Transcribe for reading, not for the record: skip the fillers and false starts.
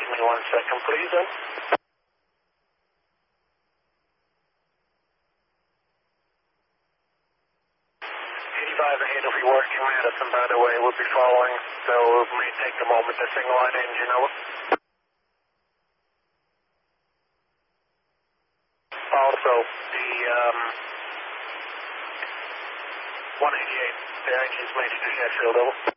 Give me 1 second, please, then. 85 ahead of you working Madison, by the way, will be following, so it may take a moment to signal line engine over. Also, the 188, the engine's made it to Sheffield, over.